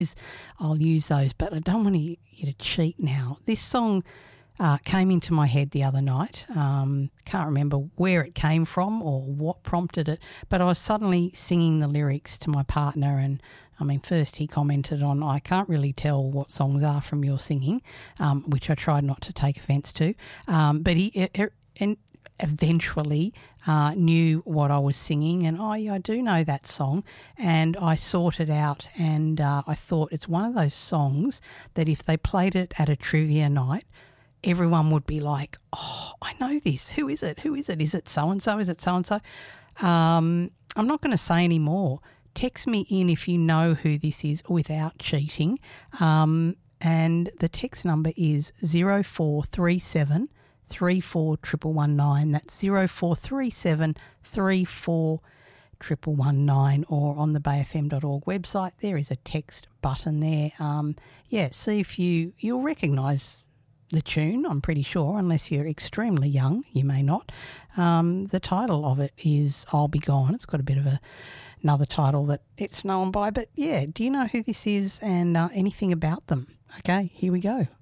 I'll use those, but I don't want you to cheat now. This song came into my head the other night. Can't remember where it came from or what prompted it, but I was suddenly singing the lyrics to my partner, and first he commented on, I can't really tell what songs are from your singing, which I tried not to take offence to, but he eventually knew what I was singing, and I do know that song, and I sought it out, and I thought it's one of those songs that if they played it at a trivia night, everyone would be like, oh, I know this. Who is it? Who is it? Is it so-and-so? Is it so-and-so? I'm not going to say any more. Text me in if you know who this is without cheating. And the text number is 0437 34 119. That's 0437 34 119, or on the bayfm.org website. There is a text button there. See if you'll recognise the tune, I'm pretty sure, unless you're extremely young, you may not. The title of it is I'll Be Gone. It's got a bit of another title that it's known by, but yeah, do you know who this is and anything about them? Okay, here we go.